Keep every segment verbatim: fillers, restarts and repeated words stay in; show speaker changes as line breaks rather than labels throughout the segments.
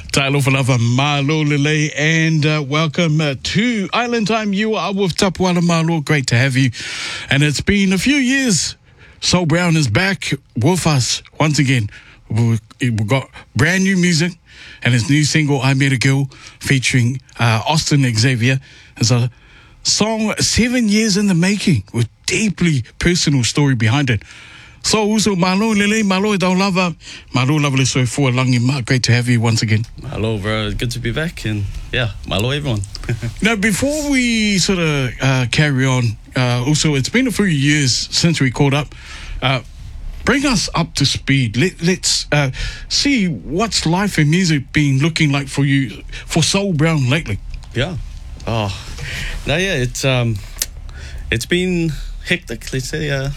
Tailo Falava Malo Lele, and uh, welcome uh, to Island Time. You are with Tapuala Malo. Great to have you. And it's been a few years. Soul Brown is back with us once again. We've, we've got brand new music, and his new single, I Met a Girl, featuring uh, Austin Xavier. It's a song seven years in the making with deeply personal story behind it. So also malo lele malo dau lava malo lava so for langi. Great to have you once again.
Hello, bro. Good to be back, and yeah, malo everyone.
Now, before we sort of uh, carry on, uh, also it's been a few years since we caught up. Uh, bring us up to speed. Let, let's uh, see what's life and music been looking like for you, for Soul Brown lately.
Yeah. Oh, no, yeah. It's um, it's been hectic, let's say. Uh,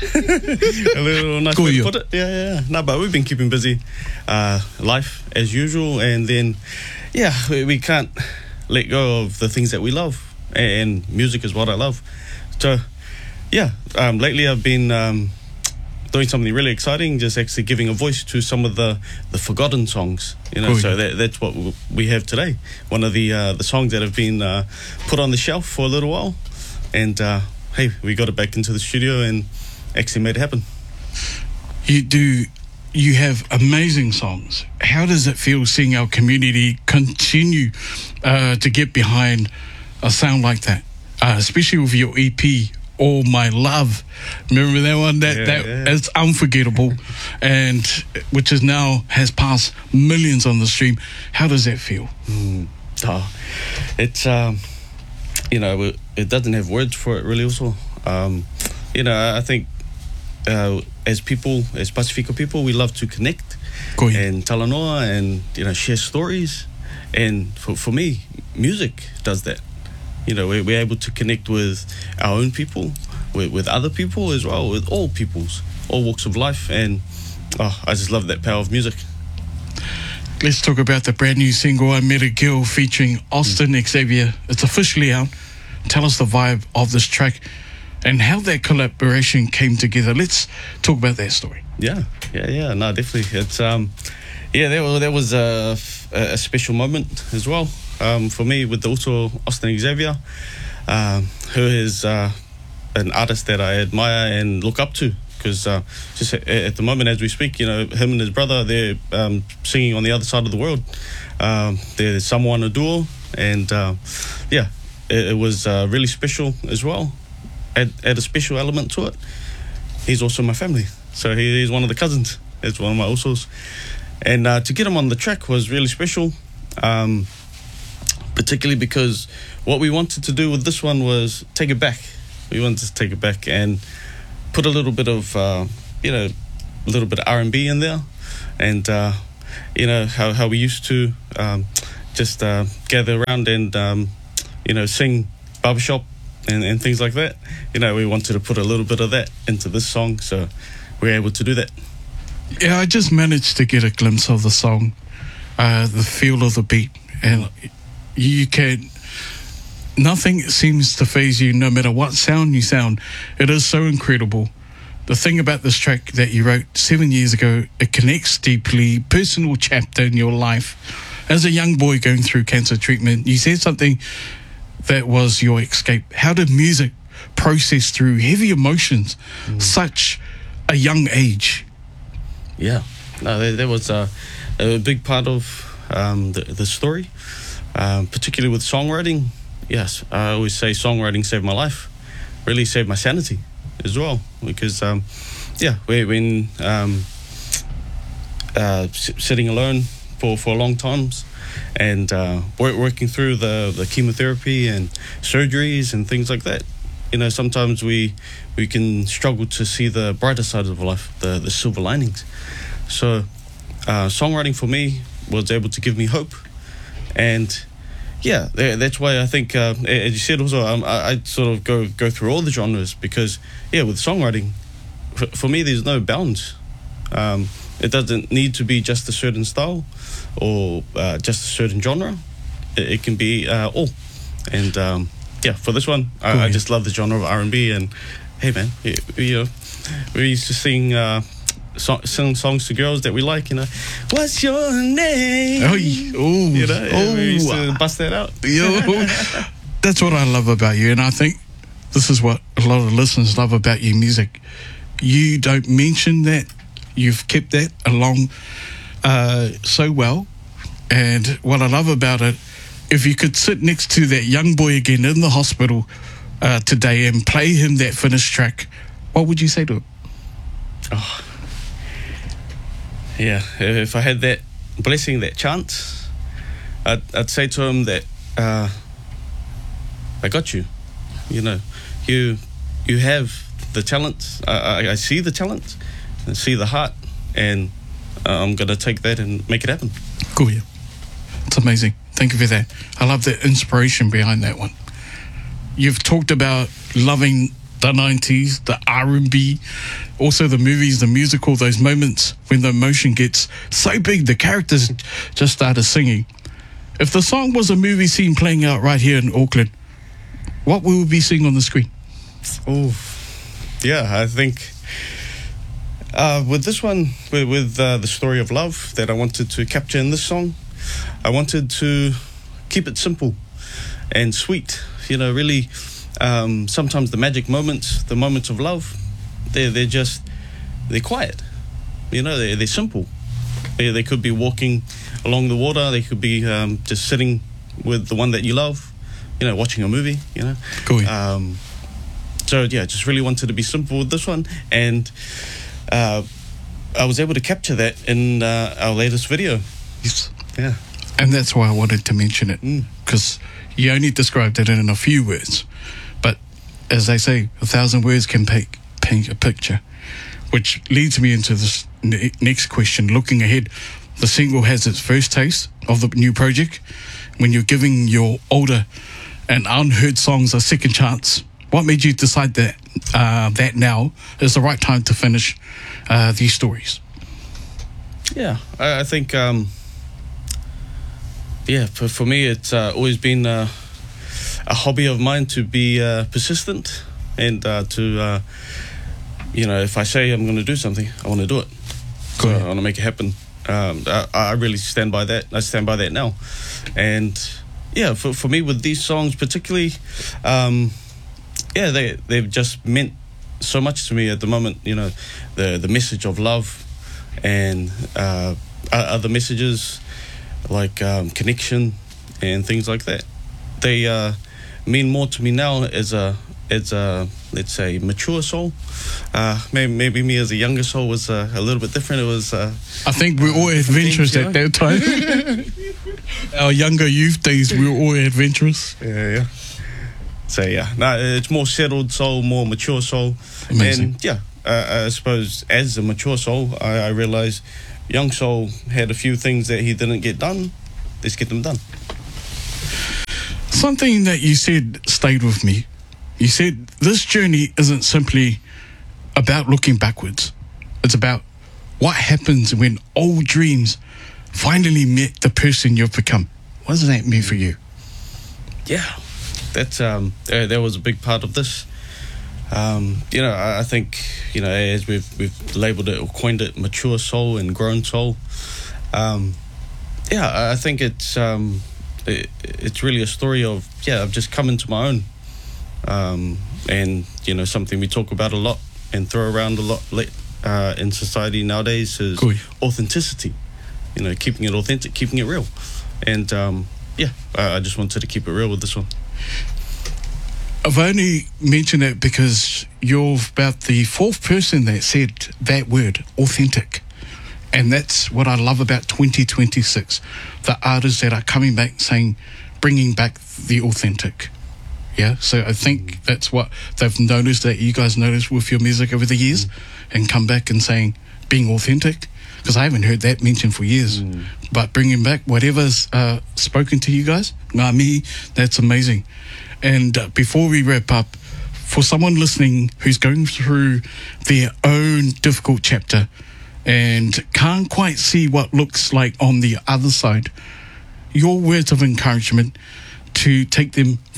a little nice way to put it. Yeah, yeah, yeah. No, but we've been keeping busy. Uh, life as usual, and then yeah, we, we can't let go of the things that we love, and music is what I love. So yeah, um, lately I've been um, doing something really exciting, just actually giving a voice to some of the, the forgotten songs. You know, cool. So that, that's what we have today. One of the uh, the songs that have been uh, put on the shelf for a little while, and. Uh, Hey, we got it back into the studio and actually made it happen.
You do, you have amazing songs. How does it feel seeing our community continue uh, to get behind a sound like that? Uh, especially with your E P, All My Love. Remember that one? That,
yeah,
that
yeah.
It's unforgettable, and which is now has passed millions on the stream. How does that feel?
Mm. Oh, it's... Um, You know, it doesn't have words for it really also. Um, you know, I think uh, as people, as Pacifico people, we love to connect and talanoa and, you know, share stories. And for, for me, music does that. You know, we're, we're able to connect with our own people, with, with other people as well, with all peoples, all walks of life. And oh, I just love that power of music.
Let's talk about the brand new single, I Met a Girl, featuring Austin mm. Xavier. It's officially out. Tell us the vibe of this track and how that collaboration came together. Let's talk about that story.
Yeah, yeah, yeah. No, definitely. It's um, yeah, that was, that was a, a special moment as well um, for me with also Austin Xavier, um, who is uh, an artist that I admire and look up to. Because uh, just at the moment as we speak, you know, him and his brother, they're um, singing on the other side of the world. Um, they're someone a duo, and uh, yeah, it, it was uh, really special as well. Add, add a special element to it. He's also my family, so he, he's one of the cousins. It's one of my usos, and uh, to get him on the track was really special, um, particularly because what we wanted to do with this one was take it back. We wanted to take it back and put a little bit of, uh, you know, a little bit of R and B in there, and uh, you know how, how we used to um, just uh, gather around and um, you know sing barbershop and, and things like that. You know, we wanted to put a little bit of that into this song, so we were able to do that.
Yeah, I just managed to get a glimpse of the song, uh, the feel of the beat, and you can. Nothing seems to faze you no matter what sound you sound. It is so incredible. The thing about this track that you wrote seven years ago, it connects deeply, personal chapter in your life. As a young boy going through cancer treatment, you said something that was your escape. How did music process through heavy emotions mm. such a young age?
Yeah, no, that, that was a, a big part of um, the, the story, um, particularly with songwriting. Yes, I always say songwriting saved my life, really saved my sanity as well. Because, um, yeah, when um, uh, sitting alone for, for long times and uh, work, working through the, the chemotherapy and surgeries and things like that, you know, sometimes we we can struggle to see the brighter side of life, the, the silver linings. So uh, songwriting for me was able to give me hope, and yeah, that's why I think, uh, as you said also, um, I, I sort of go go through all the genres because, yeah, with songwriting, for, for me, there's no bounds. Um, it doesn't need to be just a certain style or uh, just a certain genre. It, it can be uh, all. And, um, yeah, for this one, I, cool, I just love the genre of R and B. And, hey, man, you, you know, we used to sing uh, so, sing songs to girls that we like, you know. What's your name?
Oh, y- oh,
You know,
oh,
we used to bust that out.
Yo, that's what I love about you, and I think this is what a lot of listeners love about your music. You don't mention that. You've kept that along uh, so well, and what I love about it, if you could sit next to that young boy again in the hospital uh, today and play him that finished track, what would you say to him?
Oh. Yeah, if I had that blessing, that chance, I'd, I'd say to him that uh, I got you. You know, you you have the talent. I, I, I see the talent, I see the heart, and uh, I'm gonna take that and make it happen.
Cool, yeah. It's amazing. Thank you for that. I love the inspiration behind that one. You've talked about loving the nineties, the R and B, also the movies, the musical, those moments when the emotion gets so big, the characters just started singing. If the song was a movie scene playing out right here in Auckland, what will we be seeing on the screen?
Oh, yeah, I think uh, with this one, with, with uh, the story of love that I wanted to capture in this song, I wanted to keep it simple and sweet. You know, really, um, sometimes the magic moments, the moments of love, they're, they're just, they're quiet. You know, they're, they're simple. They, they could be walking along the water. They could be um, just sitting with the one that you love, you know, watching a movie, you know.
Cool.
Um, so, yeah, just really wanted to be simple with this one. And uh, I was able to capture that in uh, our latest video.
Yes.
Yeah.
And that's why I wanted to mention it,
Mm.
because you only described it in a few words. But as they say, a thousand words can paint, paint a picture, which leads me into this ne- next question. Looking ahead, the single has its first taste of the new project. When you're giving your older and unheard songs a second chance, what made you decide that uh, that now is the right time to finish uh, these stories?
Yeah, I, I think, um, yeah, for, for me, it's uh, always been uh, a hobby of mine to be uh, persistent and uh, to, uh, you know, if I say I'm going to do something, I want to do it. So
Cool.
I want to make it happen. Um, I, I really stand by that. I stand by that now. And yeah, for, for me with these songs particularly, um, yeah, they, they've just meant so much to me at the moment. You know, the, the message of love and uh, other messages like um, connection and things like that. They uh, mean more to me now as a, as a, let's say, mature soul. Uh, maybe, maybe me as a younger soul was uh, a little bit different. It was. Uh,
I think we were all adventurous
things, you
at
know?
that time. Our younger youth days, we were all adventurous.
Yeah, yeah. So yeah, no, it's more settled soul, more mature soul.
Amazing.
And yeah, uh, I suppose as a mature soul, I, I realised young soul had a few things that he didn't get done. Let's get them done.
Something that you said stayed with me. You said this journey isn't simply about looking backwards. It's about what happens when old dreams finally met the person you've become. What does that mean for you?
Yeah, that's um, uh, that was a big part of this. Um, you know, I, I think you know as we've we've labelled it or coined it, mature soul and grown soul. Um, yeah, I I think it's um, it, it's really a story of yeah, I've just come into my own, um, and you know something we talk about a lot and throw around a lot uh, in society nowadays is
Cool.
authenticity. You know, keeping it authentic, keeping it real, and um, yeah, I, I just wanted to keep it real with this one.
I've only mentioned it because you're about the fourth person that said that word, authentic. And that's what I love about twenty twenty-six. The artists that are coming back saying, bringing back the authentic. Yeah, so I think that's what they've noticed, that you guys noticed with your music over the years, and come back and saying, being authentic. Because I haven't heard that mentioned for years.
Mm.
But bringing back whatever's uh, spoken to you guys, nah, me, that's amazing. And uh, before we wrap up, for someone listening who's going through their own difficult chapter and can't quite see what looks like on the other side, your words of encouragement to take them from your journey.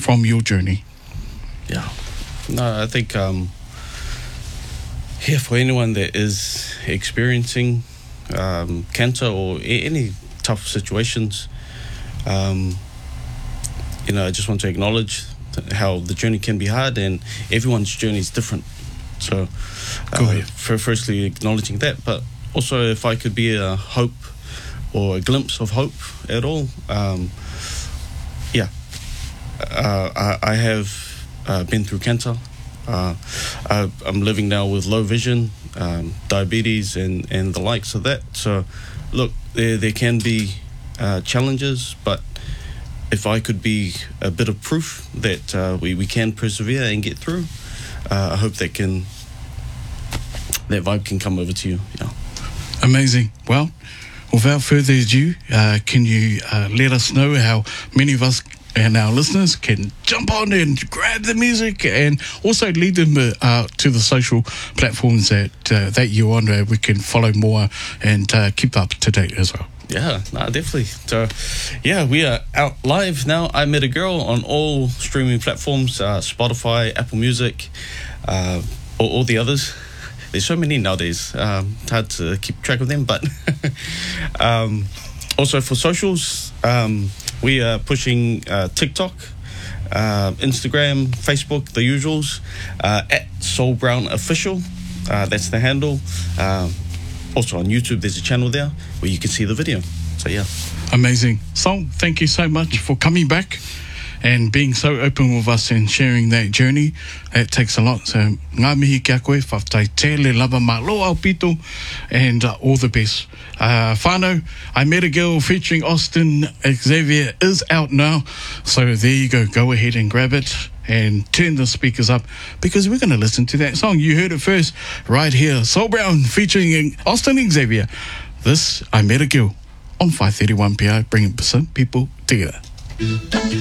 Yeah. No, I think, um, you know, as we've, we've labelled it or coined it, mature soul and grown soul. Um, yeah, I I think um, it's Yeah, for anyone that is experiencing um, cancer or a- any tough situations, um, you know, I just want to acknowledge how the journey can be hard, and everyone's journey is different. So, uh,
Go ahead.
for firstly acknowledging that, but also if I could be a hope or a glimpse of hope at all, um, yeah, uh, I, I have uh, been through cancer. Uh, I, I'm living now with low vision, um, diabetes, and, and the likes of that. So, look, there there can be uh, challenges, but if I could be a bit of proof that uh, we, we can persevere and get through, uh, I hope that can that vibe can come over to you. Yeah.
Amazing. Well, without further ado, uh, can you uh, let us know how many of us and our listeners can jump on and grab the music, and also lead them uh, to the social platforms that uh, that you're on, where we can follow more and uh, keep up to date as well?
Yeah, no, definitely. So, yeah, we are out live now. I Met a Girl on all streaming platforms, uh, Spotify, Apple Music, uh, all, all the others. There's so many nowadays. Um, it's hard to keep track of them, but um, also for socials, um, we are pushing uh, TikTok, uh, Instagram, Facebook, the usuals, uh, at Soul Brown Official. Uh, that's the handle. Um, also on YouTube, there's a channel there where you can see the video. So, yeah.
Amazing. So, thank you so much for coming back and being so open with us and sharing that journey. It takes a lot. So, ngā mihi kia koe, whaftai tele lava malo au pito, and uh, all the best. Uh, whānau, I Met a Girl featuring Austin Xavier is out now. So there you go. Go ahead and grab it and turn the speakers up, because we're going to listen to that song. You heard it first right here. Soul Brown featuring Austin Xavier. This, I Met a Girl, on five thirty-one P R, bringing some people together.